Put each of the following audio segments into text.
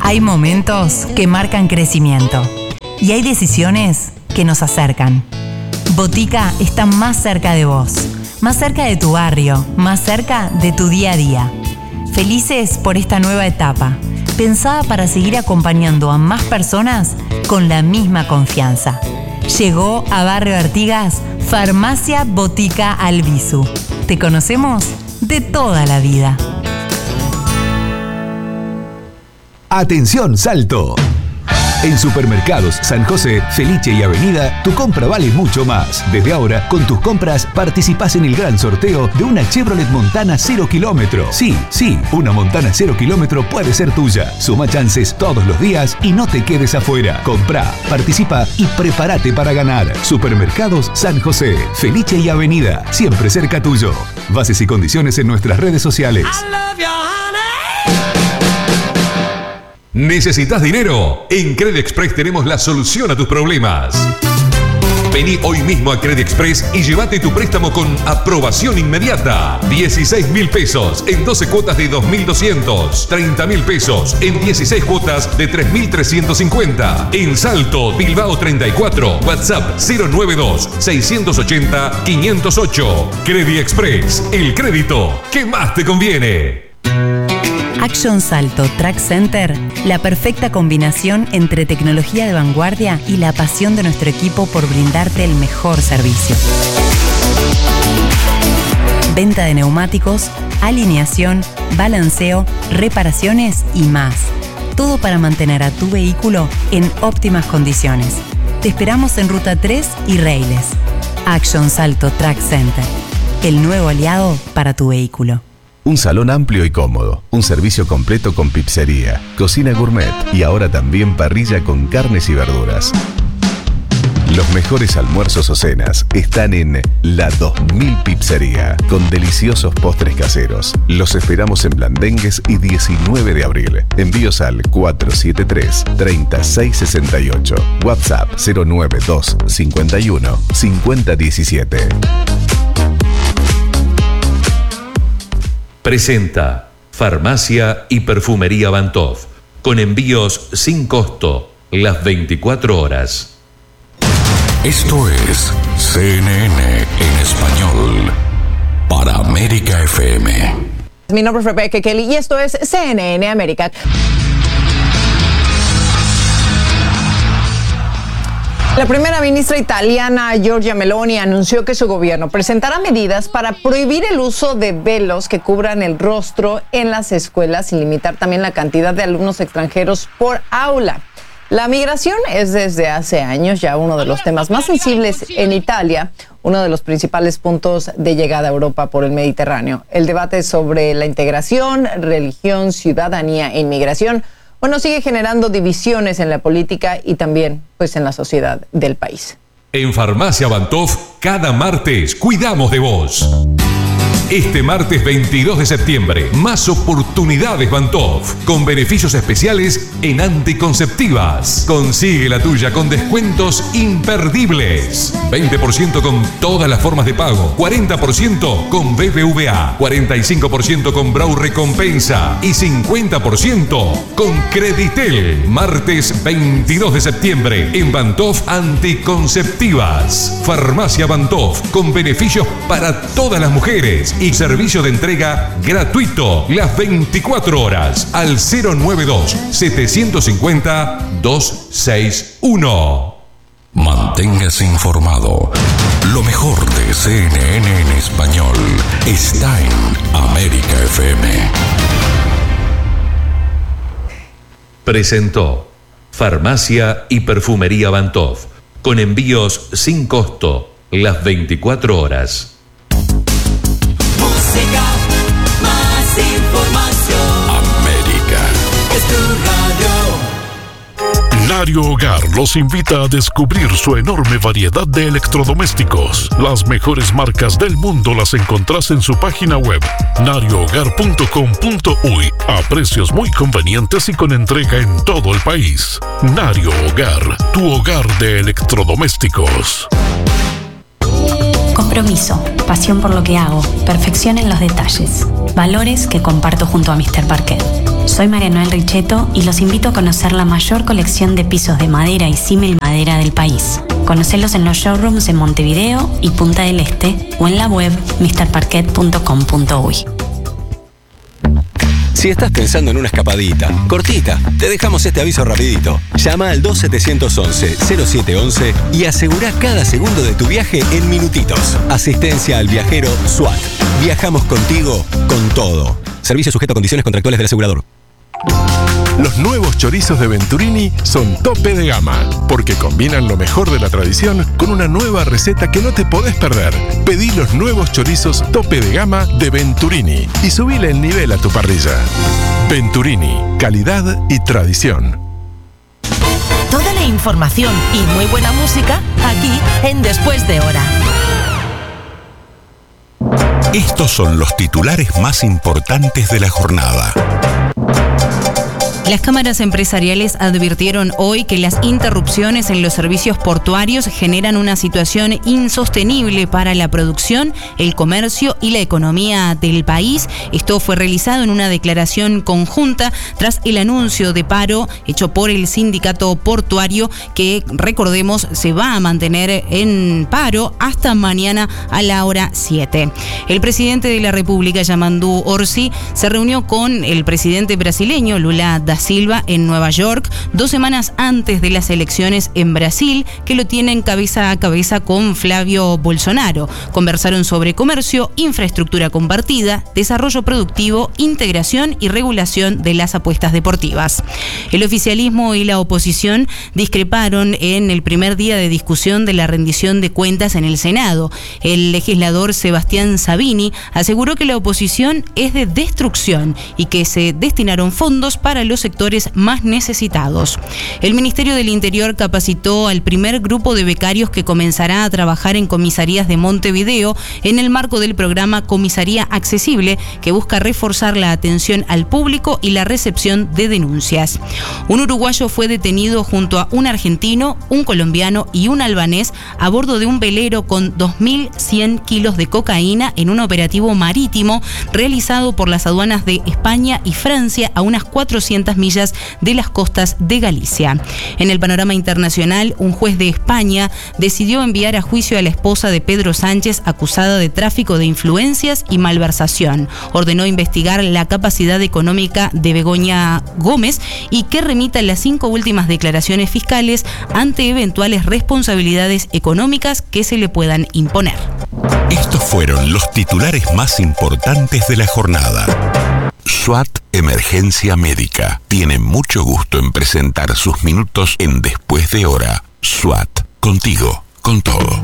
Hay momentos que marcan crecimiento y hay decisiones que nos acercan. Botica está más cerca de vos, más cerca de tu barrio, más cerca de tu día a día. Felices por esta nueva etapa, pensada para seguir acompañando a más personas con la misma confianza. Llegó a Barrio Artigas Farmacia Botica Albizu. Te conocemos de toda la vida. ¡Atención, Salto! En Supermercados San José, Felice y Avenida, tu compra vale mucho más. Desde ahora, con tus compras, participás en el gran sorteo de una Chevrolet Montana 0 kilómetro. Sí, una Montana 0 kilómetro puede ser tuya. Suma chances todos los días y no te quedes afuera. Comprá, participa y prepárate para ganar. Supermercados San José, Felice y Avenida, siempre cerca tuyo. Bases y condiciones en nuestras redes sociales. ¿Necesitas dinero? En Credit Express tenemos la solución a tus problemas. Vení hoy mismo a Credit Express y llévate tu préstamo con aprobación inmediata. 16.000 pesos en 12 cuotas de 2.200. 30.000 pesos en 16 cuotas de 3.350. En Salto, Bilbao 34. WhatsApp 092-680-508. Credit Express, el crédito que más te conviene. Action Salto Track Center, la perfecta combinación entre tecnología de vanguardia y la pasión de nuestro equipo por brindarte el mejor servicio. Venta de neumáticos, alineación, balanceo, reparaciones y más. Todo para mantener a tu vehículo en óptimas condiciones. Te esperamos en Ruta 3 y Reiles. Action Salto Track Center, el nuevo aliado para tu vehículo. Un salón amplio y cómodo, un servicio completo con pizzería, cocina gourmet y ahora también parrilla con carnes y verduras. Los mejores almuerzos o cenas están en La 2000 Pizzería, con deliciosos postres caseros. Los esperamos en Blandengues y 19 de abril. Envíos al 473-3668. WhatsApp 092 51 5017. Presenta Farmacia y Perfumería Bantov, con envíos sin costo, las 24 horas. Esto es CNN en español, para América FM. Mi nombre es Rebecca Kelly y esto es CNN América. La primera ministra italiana, Giorgia Meloni, anunció que su gobierno presentará medidas para prohibir el uso de velos que cubran el rostro en las escuelas y limitar también la cantidad de alumnos extranjeros por aula. La migración es desde hace años ya uno de los temas más sensibles en Italia, uno de los principales puntos de llegada a Europa por el Mediterráneo. El debate sobre la integración, religión, ciudadanía e inmigración sigue generando divisiones en la política y también, en la sociedad del país. En Farmacia Bantov, cada martes cuidamos de vos. Este martes 22 de septiembre, más oportunidades Bantov, con beneficios especiales en anticonceptivas. Consigue la tuya con descuentos imperdibles. 20% con todas las formas de pago, 40% con BBVA, 45% con Brau Recompensa y 50% con Creditel. Martes 22 de septiembre, en Bantov Anticonceptivas. Farmacia Bantov, con beneficios para todas las mujeres y servicio de entrega gratuito las 24 horas al 092-750-261. Manténgase informado. Lo mejor de CNN en español está en América FM. Presentó Farmacia y Perfumería Bantov, con envíos sin costo las 24 horas. Música, más información. América Es tu radio. Nario Hogar los invita a descubrir su enorme variedad de electrodomésticos. Las mejores marcas del mundo las encontrás en su página web, nariohogar.com.uy, a precios muy convenientes y con entrega en todo el país. Nario Hogar, tu hogar de electrodomésticos. Compromiso, pasión por lo que hago, perfección en los detalles, valores que comparto junto a Mr. Parquet. Soy María Noel Richetto y los invito a conocer la mayor colección de pisos de madera y símil madera del país. Conocelos en los showrooms en Montevideo y Punta del Este o en la web mrparquet.com.uy. Si estás pensando en una escapadita, cortita, te dejamos este aviso rapidito. Llama al 2711-0711 y asegura cada segundo de tu viaje en minutitos. Asistencia al viajero SWAT. Viajamos contigo con todo. Servicio sujeto a condiciones contractuales del asegurador. Los nuevos chorizos de Venturini son tope de gama, porque combinan lo mejor de la tradición con una nueva receta que no te podés perder. Pedí los nuevos chorizos tope de gama de Venturini y subile el nivel a tu parrilla. Venturini, calidad y tradición. Toda la información y muy buena música aquí en Después de Hora. Estos son los titulares más importantes de la jornada. Las cámaras empresariales advirtieron hoy que las interrupciones en los servicios portuarios generan una situación insostenible para la producción, el comercio y la economía del país. Esto fue realizado en una declaración conjunta tras el anuncio de paro hecho por el sindicato portuario que, recordemos, se va a mantener en paro hasta mañana a la hora 7. El presidente de la República, Yamandu Orsi, se reunió con el presidente brasileño, Lula da Silva, en Nueva York, 2 semanas antes de las elecciones en Brasil, que lo tienen cabeza a cabeza con Flavio Bolsonaro. Conversaron sobre comercio, infraestructura compartida, desarrollo productivo, integración y regulación de las apuestas deportivas. El oficialismo y la oposición discreparon en el primer día de discusión de la rendición de cuentas en el Senado. El legislador Sebastián Sabini aseguró que la oposición es de destrucción y que se destinaron fondos para los sectores más necesitados. El Ministerio del Interior capacitó al primer grupo de becarios que comenzará a trabajar en comisarías de Montevideo en el marco del programa Comisaría Accesible, que busca reforzar la atención al público y la recepción de denuncias. Un uruguayo fue detenido junto a un argentino, un colombiano y un albanés a bordo de un velero con 2.100 kilos de cocaína en un operativo marítimo realizado por las aduanas de España y Francia a unas 400 millas de las costas de Galicia. En el panorama internacional, un juez de España decidió enviar a juicio a la esposa de Pedro Sánchez acusada de tráfico de influencias y malversación. Ordenó investigar la capacidad económica de Begoña Gómez y que remita las 5 últimas declaraciones fiscales ante eventuales responsabilidades económicas que se le puedan imponer. Estos fueron los titulares más importantes de la jornada. SWAT Emergencia Médica tiene mucho gusto en presentar sus minutos en Después de Hora. SWAT, contigo, con todo.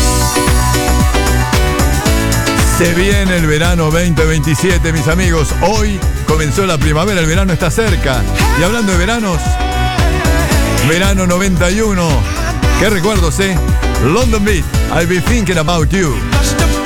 Se viene el verano 2027, mis amigos. Hoy comenzó la primavera, el verano está cerca. Y hablando de veranos, verano 91. ¿Qué recuerdos, London Beat, I'll be thinking about you.